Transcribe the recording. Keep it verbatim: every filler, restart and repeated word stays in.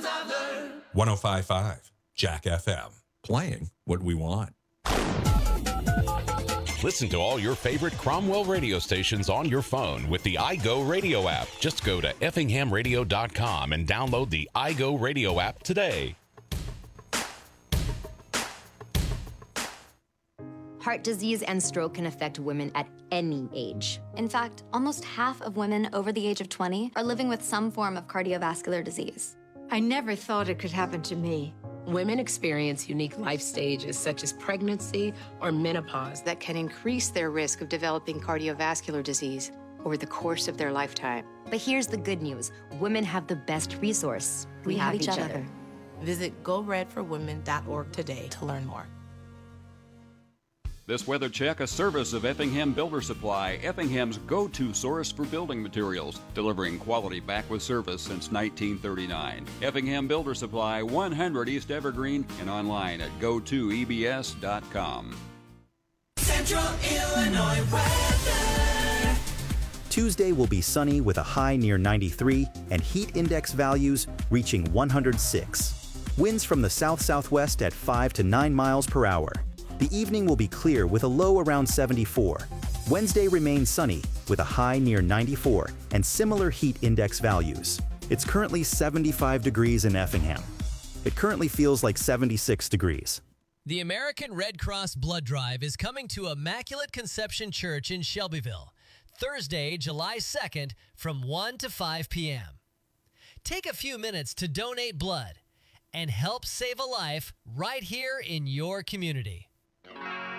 one oh five point five Jack F M. Playing what we want. Listen to all your favorite Cromwell radio stations on your phone with the iGo Radio app. Just go to effingham radio dot com and download the iGo Radio app today. Heart disease and stroke can affect women at any age. In fact, almost half of women over the age of twenty are living with some form of cardiovascular disease. I never thought it could happen to me. Women experience unique life stages such as pregnancy or menopause that can increase their risk of developing cardiovascular disease over the course of their lifetime. But here's the good news. Women have the best resource. We, we have, have each, each other. other. Visit go red for women dot org today to learn more. This weather check, a service of Effingham Builder Supply, Effingham's go-to source for building materials, delivering quality back with service since nineteen thirty-nine. Effingham Builder Supply, one hundred East Evergreen, and online at go to e b s dot com. Central Illinois weather. Tuesday will be sunny with a high near ninety-three and heat index values reaching one hundred six. Winds from the south-southwest at five to nine miles per hour. The evening will be clear with a low around seventy-four. Wednesday remains sunny with a high near ninety-four and similar heat index values. It's currently seventy-five degrees in Effingham. It currently feels like seventy-six degrees. The American Red Cross Blood Drive is coming to Immaculate Conception Church in Shelbyville, Thursday, July second from one to five p.m. Take a few minutes to donate blood and help save a life right here in your community.